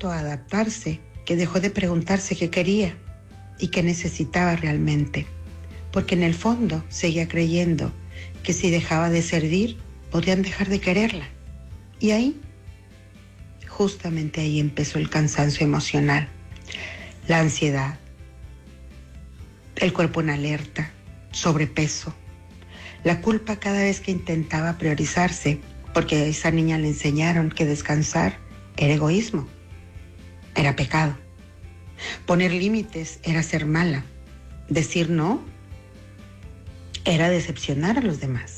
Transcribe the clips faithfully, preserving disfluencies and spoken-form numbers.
tanto a adaptarse que dejó de preguntarse qué quería y qué necesitaba realmente, porque en el fondo seguía creyendo que si dejaba de servir, podían dejar de quererla. Y ahí, justamente ahí empezó el cansancio emocional, la ansiedad, el cuerpo en alerta, sobrepeso, la culpa cada vez que intentaba priorizarse, porque a esa niña le enseñaron que descansar era egoísmo, era pecado. Poner límites era ser mala. Decir no era decepcionar a los demás.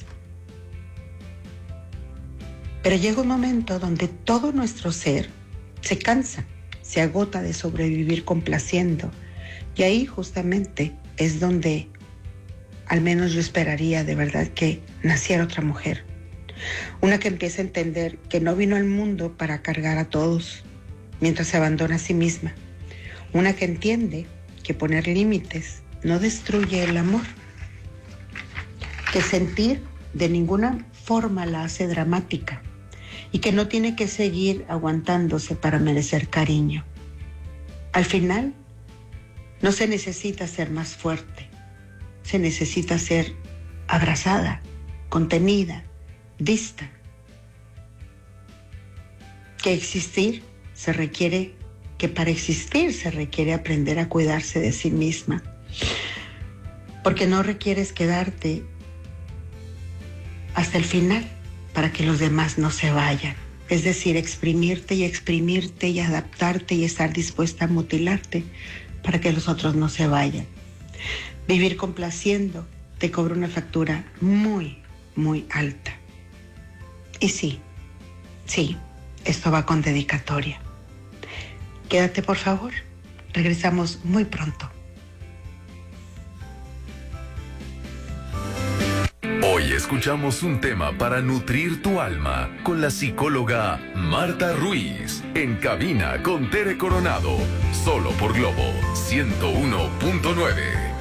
Pero llega un momento donde todo nuestro ser se cansa, se agota de sobrevivir complaciendo. Y ahí justamente es donde, al menos yo esperaría de verdad que naciera otra mujer. Una que empiece a entender que no vino al mundo para cargar a todos, mientras se abandona a sí misma. Una que entiende que poner límites no destruye el amor, que sentir de ninguna forma la hace dramática y que no tiene que seguir aguantándose para merecer cariño. Al final, no se necesita ser más fuerte, se necesita ser abrazada, contenida, vista. Que existir se requiere, que para existir se requiere aprender a cuidarse de sí misma, porque no requieres quedarte hasta el final para que los demás no se vayan. Es decir, exprimirte y exprimirte y adaptarte y estar dispuesta a mutilarte para que los otros no se vayan. Vivir complaciendo te cobra una factura muy, muy alta. Y sí, sí, esto va con dedicatoria. Quédate, por favor. Regresamos muy pronto. Hoy escuchamos un tema para nutrir tu alma con la psicóloga Marta Ruiz. En cabina con Tere Coronado. Solo por Globo ciento uno punto nueve.